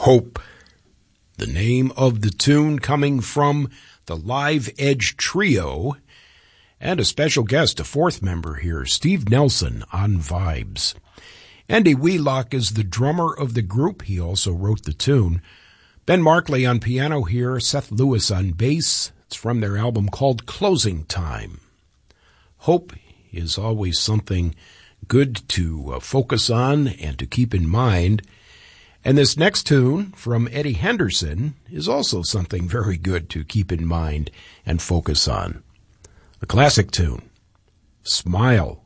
Hope. The name of the tune coming from the Live Edge Trio, and a special guest, a fourth member here, Steve Nelson on vibes. Andy Wheelock is the drummer of the group. He also wrote the tune. Ben Markley on piano here, Seth Lewis on bass. It's from their album called Closing Time. Hope is always something good to focus on and to keep in mind. And this next tune from Eddie Henderson is also something very good to keep in mind and focus on. A classic tune, Smile.